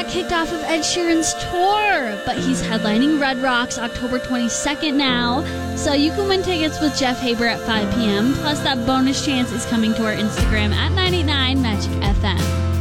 got kicked off of Ed Sheeran's tour, but he's headlining Red Rocks October 22nd now. So you can win tickets with Jeff Haber at 5 p.m. Plus, that bonus chance is coming to our Instagram at 989 Magic FM.